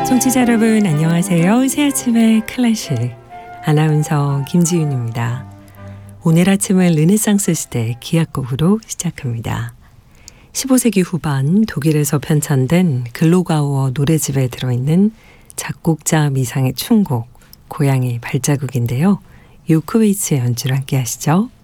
청취자 여러분 안녕하세요. 새 아침의 클래식 아나운서 김지윤입니다. 오늘 아침을 르네상스 시대 기악곡으로 시작합니다. 15세기 후반 독일에서 편찬된 글로가우어 노래집에 들어있는 작곡자 미상의 춤곡 고양이 발자국인데요. 요크웨이츠의 연주를 함께 하시죠.